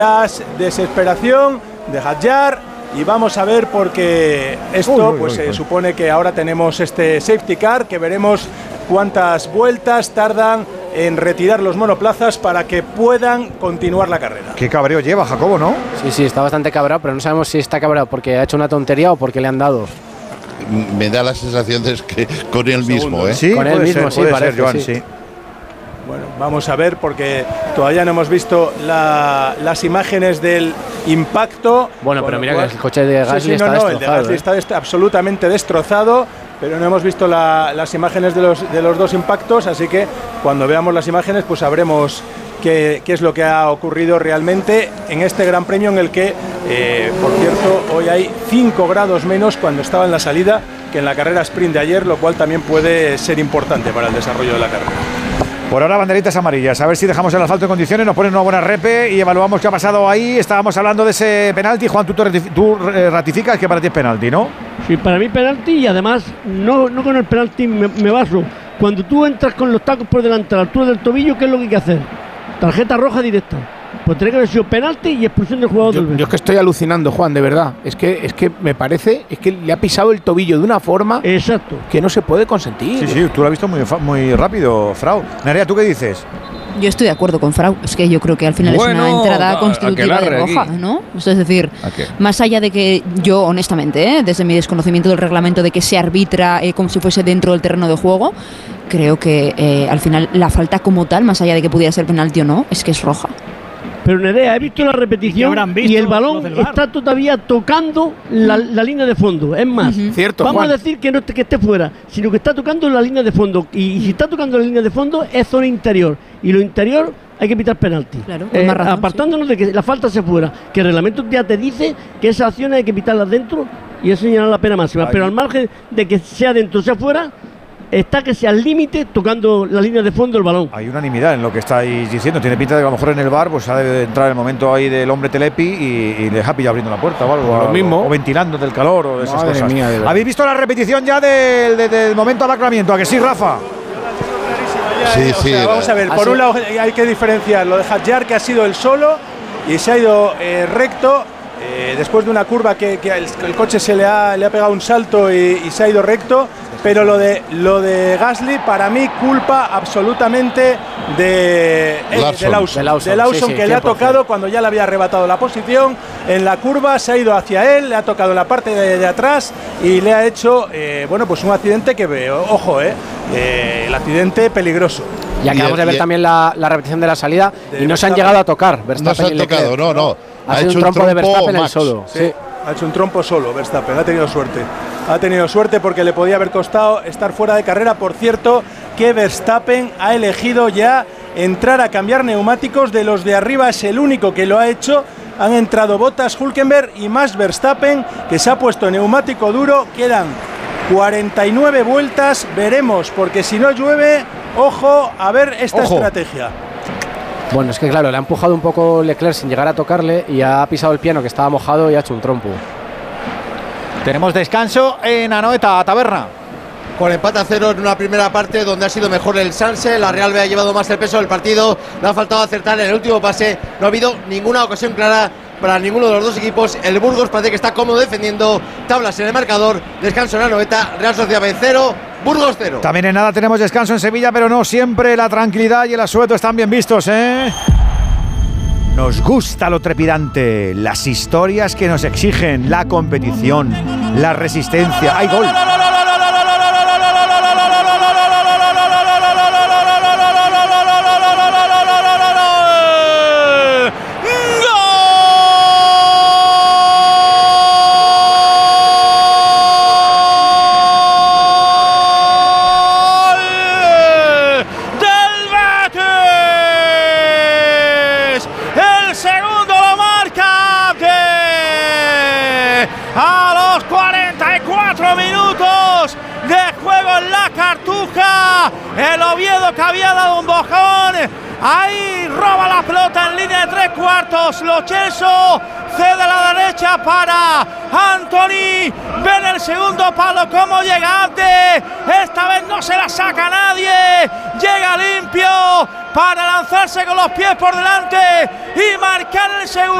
desesperación de Hadjar y vamos a ver porque esto supone que ahora tenemos este safety car que veremos cuántas vueltas tardan en retirar los monoplazas para que puedan continuar la carrera. Qué cabreo lleva Jacobo, ¿no? Sí, está bastante cabreado, pero no sabemos si está cabreado porque ha hecho una tontería o porque le han dado. Me da la sensación de que con él mismo, ¿eh? Sí, con él mismo, sí, parece, ser, Joan, sí. Bueno, vamos a ver porque todavía no hemos visto las imágenes del impacto. Bueno, pero mira que el coche de Gasly está destrozado. El de Gasly está absolutamente destrozado, pero no hemos visto las imágenes de los dos impactos, así que cuando veamos las imágenes pues sabremos qué es lo que ha ocurrido realmente en este Gran Premio en el que, por cierto, hoy hay 5 grados menos cuando estaba en la salida que en la carrera sprint de ayer, lo cual también puede ser importante para el desarrollo de la carrera. Por ahora banderitas amarillas, a ver si dejamos el asfalto en condiciones, nos ponen una buena repe y evaluamos qué ha pasado ahí. Estábamos hablando de ese penalti. Juan, tú ratificas que para ti es penalti, ¿no? Sí, para mí penalti y además no con el penalti me baso. Cuando tú entras con los tacos por delante a la altura del tobillo, ¿qué es lo que hay que hacer? Tarjeta roja directa. Pues tiene que haber sido penalti y expulsión del jugador del Betis. Yo es que estoy alucinando, Juan, de verdad. Es que me parece, es que le ha pisado el tobillo de una forma exacto que no se puede consentir. Sí, tú lo has visto muy rápido, Frau. Nerea, ¿tú qué dices? Yo estoy de acuerdo con Frau. Es que yo creo que al final es una entrada constitutiva de roja, ¿no? Es decir, más allá de que yo, honestamente, desde mi desconocimiento del reglamento de que se arbitra como si fuese dentro del terreno de juego, creo que al final la falta como tal, más allá de que pudiera ser penalti o no, es que es roja. Pero Nerea, he visto la repetición y el balón está todavía tocando la línea de fondo. Es más, cierto, vamos Juan. a decir que no que esté fuera, sino que está tocando la línea de fondo. Y si está tocando la línea de fondo, es zona interior. Y lo interior hay que pitar penalti. Claro, más razón, apartándonos de que la falta se fuera. Que el reglamento ya te dice que esas acciones hay que pitarlas dentro y eso señala la pena máxima. Pero al margen de que sea dentro o sea fuera, está que sea al límite tocando la línea de fondo el balón. Hay unanimidad en lo que estáis diciendo. Tiene pinta de que a lo mejor en el bar pues ha de entrar el momento ahí del hombre Telepi y le ha pillado abriendo la puerta o algo. Lo mismo. O ventilando del calor o de esas Madre cosas. Mía, ¿Habéis visto la repetición ya del momento de aclaramiento? ¿A que sí, Rafa? Sí. Vamos a ver, por un lado hay que diferenciar lo de Hadjar, que ha sido el solo y se ha ido recto. Después de una curva que el coche le ha pegado un salto y se ha ido recto, pero lo de Gasly para mí culpa absolutamente de Lawson, que le ha tocado cuando ya le había arrebatado la posición en la curva, se ha ido hacia él, le ha tocado en la parte de atrás y le ha hecho pues un accidente que el accidente peligroso. Y acabamos de ver también la repetición de la salida y no se han llegado a tocar. No se han tocado, no. Ha hecho un trompo de Verstappen en solo. Sí, ha hecho un trompo solo Verstappen, ha tenido suerte. Ha tenido suerte porque le podía haber costado estar fuera de carrera. Por cierto, que Verstappen ha elegido ya entrar a cambiar neumáticos de los de arriba, es el único que lo ha hecho. Han entrado Bottas, Hülkenberg y Max Verstappen, que se ha puesto neumático duro. Quedan 49 vueltas, veremos, porque si no llueve, ojo a ver esta estrategia. Bueno, es que claro, le ha empujado un poco Leclerc sin llegar a tocarle y ha pisado el piano que estaba mojado y ha hecho un trompo. Tenemos descanso en Anoeta, Taberna. Con empate a 0 en una primera parte donde ha sido mejor el Sanse, la Real B ha llevado más el peso del partido, le ha faltado acertar en el último pase, no ha habido ninguna ocasión clara para ninguno de los dos equipos. El Burgos parece que está cómodo defendiendo, tablas en el marcador, descanso en Anoeta, Real Sociedad B 0, Burgos 0. También en nada tenemos descanso en Sevilla, pero no siempre la tranquilidad y el asueto están bien vistos, ¿eh? Nos gusta lo trepidante, las historias que nos exigen, la competición, la resistencia. ¡Hay gol! A los 44 minutos de juego en la Cartuja, el Oviedo que había dado un bajón Ahí roba la pelota en línea de 3/4. Lo Celso cede a la derecha para Anthony. Ven el segundo palo, cómo llega antes. Esta vez no se la saca nadie. Llega limpio para lanzarse con los pies por delante y marcar el segundo.